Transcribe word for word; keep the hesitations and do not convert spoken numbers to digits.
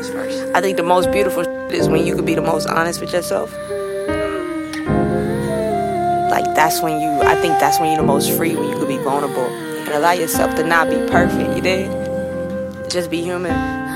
I think the most beautiful is when you could be the most honest with yourself. Like, that's when you, I think that's when you're the most free, when you could be vulnerable and allow yourself to not be perfect, you did? Just be human.